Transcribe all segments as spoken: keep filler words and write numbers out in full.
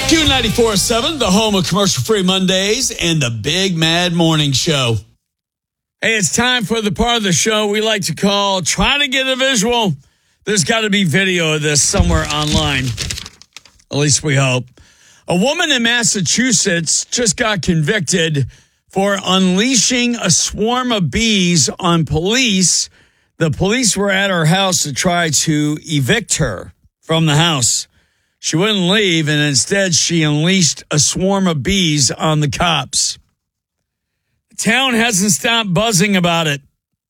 Q ninety-four point seven, the home of commercial-free Mondays and the Big Mad Morning Show. Hey, it's time for the part of the show we like to call Try to Get a Visual. There's got to be video of this somewhere online. At least we hope. A woman in Massachusetts just got convicted for unleashing a swarm of bees on police. The police were at her house to try to evict her from the house. She wouldn't leave, and instead she unleashed a swarm of bees on the cops. The town hasn't stopped buzzing about it.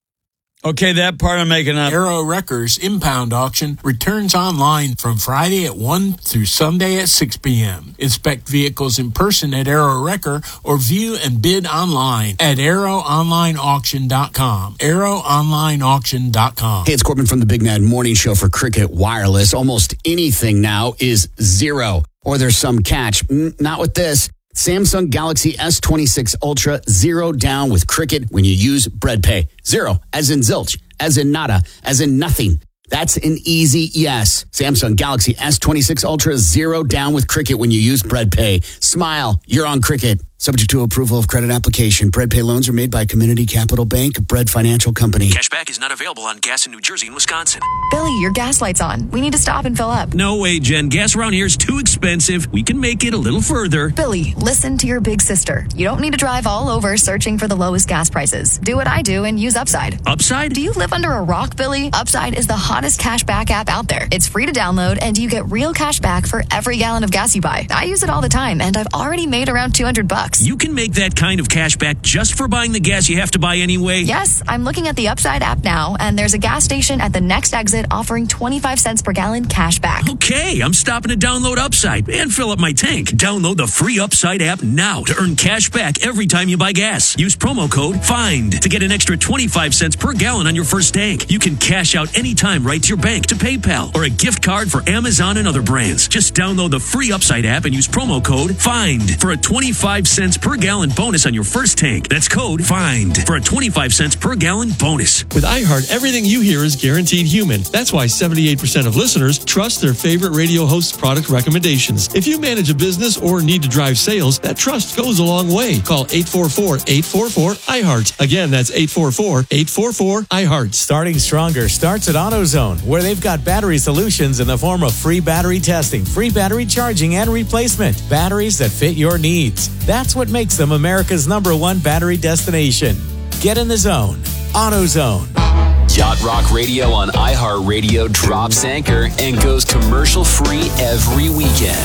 Okay, that part I'm making up. Arrow Wreckers Impound Auction returns online from Friday at one through Sunday at six p.m. Inspect vehicles in person at Arrow Wrecker or view and bid online at arrow online auction dot com. arrow online auction dot com. Hey, it's Corbin from the Big Mad Morning Show for Cricket Wireless. Almost anything now is zero, or there's some catch. Mm, not with this. Samsung Galaxy S twenty-six Ultra, zero down with Cricket when you use BreadPay. Zero, as in zilch, as in nada, as in nothing. That's an easy yes. Samsung Galaxy S twenty-six Ultra, zero down with Cricket when you use BreadPay. Smile, you're on Cricket. Subject to approval of credit application. BreadPay loans are made by Community Capital Bank, Bread Financial Company. Cashback is not available on gas in New Jersey and Wisconsin. Billy, your gas light's on. We need to stop and fill up. No way, Jen. Gas around here is too expensive. We can make it a little further. Billy, listen to your big sister. You don't need to drive all over searching for the lowest gas prices. Do what I do and use Upside. Upside? Do you live under a rock, Billy? Upside is the hottest cashback app out there. It's free to download, and you get real cash back for every gallon of gas you buy. I use it all the time, and I've already made around two hundred bucks. You can make that kind of cash back just for buying the gas you have to buy anyway? Yes, I'm looking at the Upside app now, and there's a gas station at the next exit offering twenty-five cents per gallon cash back. Okay, I'm stopping to download Upside and fill up my tank. Download the free Upside app now to earn cash back every time you buy gas. Use promo code FIND to get an extra twenty-five cents per gallon on your first tank. You can cash out anytime right to your bank, to PayPal, or a gift card for Amazon and other brands. Just download the free Upside app and use promo code FIND for a twenty-five cents per gallon bonus on your first tank. That's code FIND for a twenty-five cents per gallon bonus. With iHeart, everything you hear is guaranteed human. That's why seventy-eight percent of listeners trust their favorite radio host's product recommendations. If you manage a business or need to drive sales, that trust goes a long way. Call eight four four, eight four four, I heart. Again, that's eight four four, eight four four, I heart. Starting stronger starts at AutoZone, where they've got battery solutions in the form of free battery testing, free battery charging, and replacement. Batteries that fit your needs. That's what makes them America's number one battery destination. Get in the zone. AutoZone. Yacht Rock Radio on iHeartRadio drops anchor and goes commercial-free every weekend.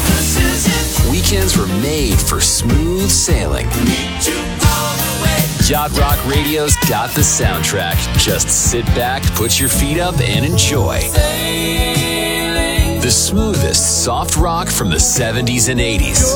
Weekends were made for smooth sailing. Yacht Rock Radio's got the soundtrack. Just sit back, put your feet up, and enjoy. The smoothest soft rock from the seventies and eighties.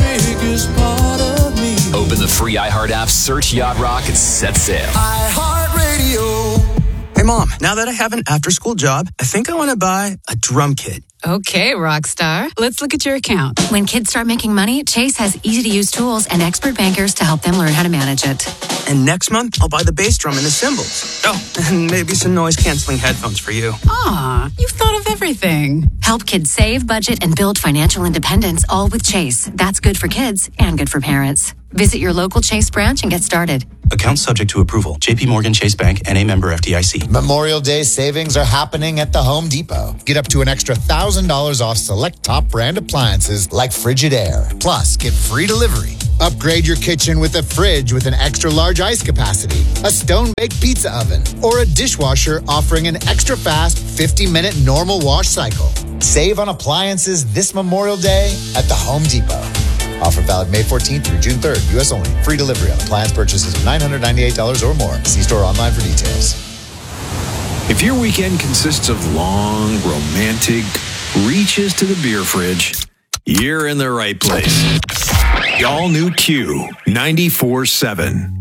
Open the free iHeart app, search Yacht Rock, and set sail. iHeartRadio. Hey, Mom, now that I have an after-school job, I think I want to buy a drum kit. Okay, Rockstar. Let's look at your account. When kids start making money, Chase has easy-to-use tools and expert bankers to help them learn how to manage it. And next month, I'll buy the bass drum and the cymbals. Oh, and maybe some noise-canceling headphones for you. Aw, you've thought of everything. Help kids save, budget, and build financial independence, all with Chase. That's good for kids and good for parents. Visit your local Chase branch and get started. Account subject to approval. J P Morgan Chase Bank and a member F D I C. Memorial Day savings are happening at the Home Depot. Get up to an extra one thousand dollars off select top brand appliances like Frigidaire. Plus, get free delivery. Upgrade your kitchen with a fridge with an extra large ice capacity, a stone-baked pizza oven, or a dishwasher offering an extra fast fifty-minute normal wash cycle. Save on appliances this Memorial Day at the Home Depot. Offer valid May fourteenth through June third. U S only. Free delivery on appliance purchases of nine hundred ninety-eight dollars or more. See store online for details. If your weekend consists of long, romantic reaches to the beer fridge, you're in the right place. The all-new Q ninety-four point seven.